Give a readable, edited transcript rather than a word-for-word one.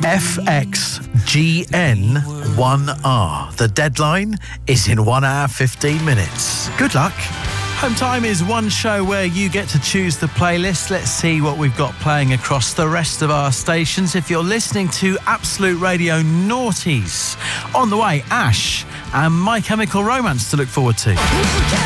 FXGN1R. The deadline is in 1 hour 15 minutes. Good luck. Home Time is one show where you get to choose the playlist. Let's see what we've got playing across the rest of our stations. If you're listening to Absolute Radio Naughties, on the way, Ash and My Chemical Romance to look forward to.